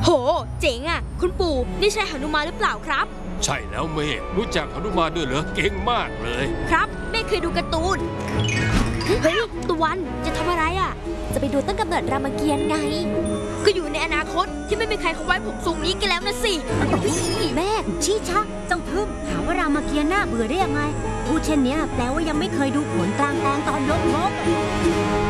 โหเจ๋งอ่ะคุณปู่นี่ใช่หนุมานหรือเปล่าครับใช่แล้วเมฆรู้จักหนุมานด้วยเหรอเก่งมากเลยครับเมฆเคยดูการ์ตูนเฮ้ยตะวันจะทำอะไรอ่ะจะไปดูต้นกำเนิดรามเกียรติ์ไงก็อยู่ในอนาคตที่ไม่มีใครเขาไว้ผมทรงนี้กันแล้วนะสิแม่ชี้ชักเจ้าทึมหาว่ารามเกียรติ์น่าเบื่อได้ยังไงพูดเช่นนี้แปลว่ายังไม่เคยดูผลกลางแปลงตอนยกมก